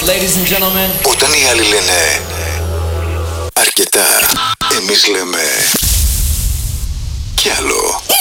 Ladies and gentlemen. Όταν οι άλλοι λένε αρκετά, εμείς λέμε κι άλλο.